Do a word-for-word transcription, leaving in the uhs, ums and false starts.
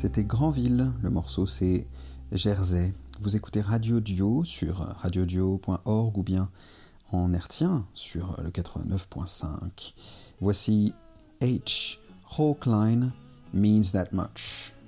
C'était Granville, le morceau c'est Jersey. Vous écoutez Radio Dio sur radiodio point org ou bien en hertzien sur le quatre-vingt-neuf point cinq. Voici H. Hawkline Means That Much.